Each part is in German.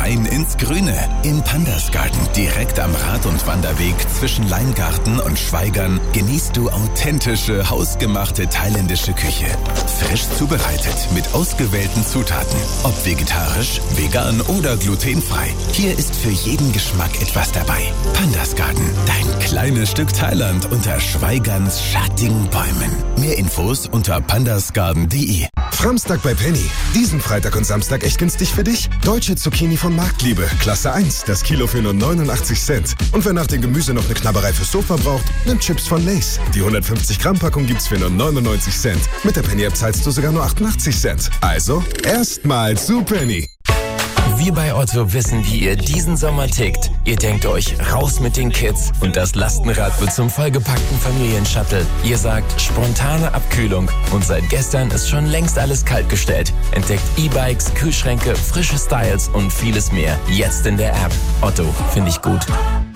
rein ins Grüne. Im Pandasgarten, direkt am Rad- und Wanderweg zwischen Leingarten und Schweigern, genießt du authentische, hausgemachte thailändische Küche. Frisch zubereitet mit ausgewählten Zutaten. Ob vegetarisch, vegan oder glutenfrei. Hier ist für jeden Geschmack etwas dabei. Pandasgarten, dein kleines Stück Thailand unter Schweigerns schattigen Bäumen. Mehr Infos unter pandasgarten.de. Framstag bei Penny. Diesen Freitag und Samstag echt günstig für dich. Deutsche Zucchini von Marktliebe. Klasse 1. Das Kilo für nur 89 Cent. Und wer nach dem Gemüse noch eine Knabberei fürs Sofa braucht, nimmt Chips von Lay's. Die 150 Gramm Packung gibt's für nur 99 Cent. Mit der Penny App zahlst du sogar nur 88 Cent. Also, erstmal zu Penny. Wir bei Otto wissen, wie ihr diesen Sommer tickt. Ihr denkt euch, raus mit den Kids und das Lastenrad wird zum vollgepackten Familienshuttle. Ihr sagt, spontane Abkühlung und seit gestern ist schon längst alles kaltgestellt. Entdeckt E-Bikes, Kühlschränke, frische Styles und vieles mehr. Jetzt in der App. Otto, finde ich gut.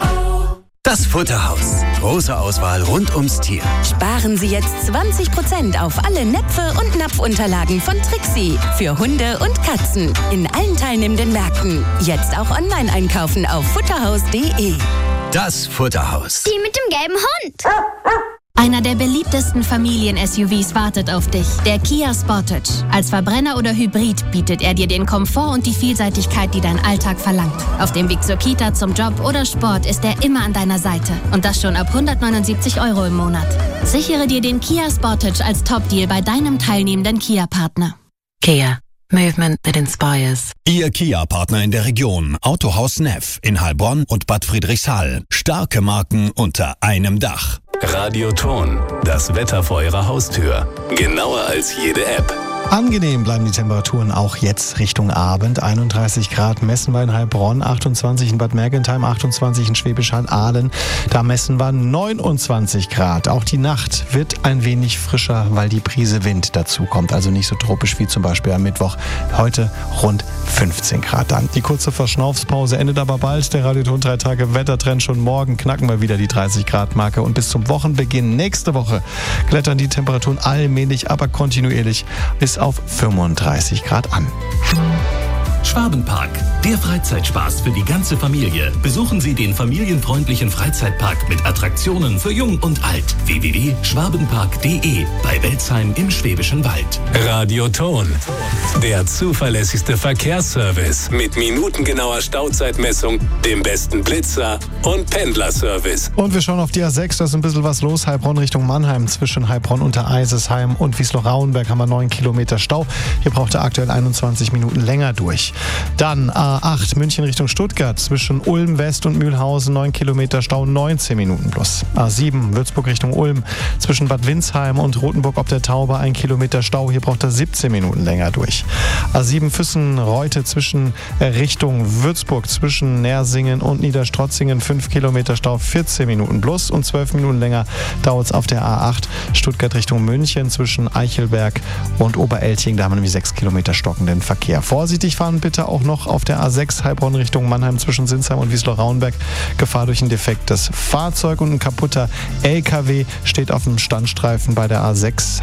Das Futterhaus. Große Auswahl rund ums Tier. Sparen Sie jetzt 20% auf alle Näpfe und Napfunterlagen von Trixie. Für Hunde und Katzen. In allen teilnehmenden Märkten. Jetzt auch online einkaufen auf futterhaus.de. Das Futterhaus. Die mit dem gelben Hund. Einer der beliebtesten Familien-SUVs wartet auf dich, der Kia Sportage. Als Verbrenner oder Hybrid bietet er dir den Komfort und die Vielseitigkeit, die dein Alltag verlangt. Auf dem Weg zur Kita, zum Job oder Sport ist er immer an deiner Seite. Und das schon ab 179 € im Monat. Sichere dir den Kia Sportage als Top-Deal bei deinem teilnehmenden Kia-Partner. Kia. Movement that inspires. Ihr Kia-Partner in der Region. Autohaus Neff in Heilbronn und Bad Friedrichshall. Starke Marken unter einem Dach. Radioton. Das Wetter vor Ihrer Haustür. Genauer als jede App. Angenehm bleiben die Temperaturen auch jetzt Richtung Abend. 31 Grad messen wir in Heilbronn, 28 in Bad Mergentheim, 28 in Schwäbisch Hall-Aalen. Da messen wir 29 Grad. Auch die Nacht wird ein wenig frischer, weil die Prise Wind dazu kommt. Also nicht so tropisch wie zum Beispiel am Mittwoch. Heute rund 15 Grad dann. Die kurze Verschnaufspause endet aber bald. Der Radioton 3 Tage Wettertrend. Schon morgen knacken wir wieder die 30 Grad Marke. Und bis zum Wochenbeginn nächste Woche klettern die Temperaturen allmählich, aber kontinuierlich bis auf 35 Grad an. Schwabenpark, der Freizeitspaß für die ganze Familie. Besuchen Sie den familienfreundlichen Freizeitpark mit Attraktionen für Jung und Alt. www.schwabenpark.de bei Welzheim im Schwäbischen Wald. Radioton. Der zuverlässigste Verkehrsservice mit minutengenauer Stauzeitmessung, dem besten Blitzer und Pendlerservice. Und wir schauen auf die A6, da ist ein bisschen was los. Heilbronn Richtung Mannheim. Zwischen Heilbronn unter Eisesheim und Wiesloch-Rauenberg haben wir 9 Kilometer Stau. Hier braucht er aktuell 21 Minuten länger durch. Dann A8 München Richtung Stuttgart. Zwischen Ulm West und Mühlhausen 9 Kilometer Stau, 19 Minuten plus. A7 Würzburg Richtung Ulm. Zwischen Bad Windsheim und Rothenburg ob der Tauber 1 Kilometer Stau. Hier braucht er 17 Minuten länger durch. A7 Füssen-Reute zwischen Richtung Würzburg. Zwischen Nersingen und Niederstrotzingen 5 Kilometer Stau, 14 Minuten plus. Und 12 Minuten länger dauert es auf der A8 Stuttgart Richtung München. Zwischen Eichelberg und Oberelching. Da haben wir nämlich 6 Kilometer stockenden Verkehr. Vorsichtig fahren bitte auch noch auf der A6 Heilbronn Richtung Mannheim zwischen Sinsheim und Wiesloch-Rauenberg. Gefahr durch ein defektes Fahrzeug und ein kaputter LKW steht auf dem Standstreifen bei der A6